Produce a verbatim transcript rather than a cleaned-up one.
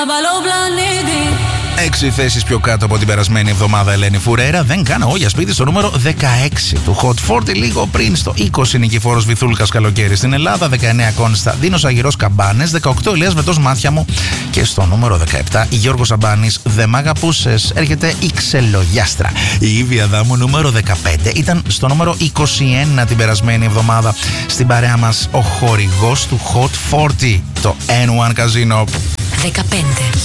Έξι θέσεις πιο κάτω από την περασμένη εβδομάδα, Ελένη Φουρέρα. Δεν κάνω εγώ για σπίτι στο νούμερο δεκαέξι του Hot σαράντα, λίγο πριν στο είκοσι Νικηφόρος Βυθούλκας Καλοκαίρι στην Ελλάδα, δεκαεννέα Κωνσταντίνος Αγυρός Καμπάνες, δεκαοκτώ Ηλίας Βετός Μάτια μου και στο νούμερο δεκαεπτά Γιώργος Σαμπάνης Δε μ' αγαπούσες. Έρχεται η Ξελογιάστρα. Η Ήβια Δάμου νούμερο δεκαπέντε ήταν στο νούμερο είκοσι ένα την περασμένη εβδομάδα. Στην παρέα μας ο χορηγός του Hot σαράντα, το N ένα Casino. δεκαπέντε.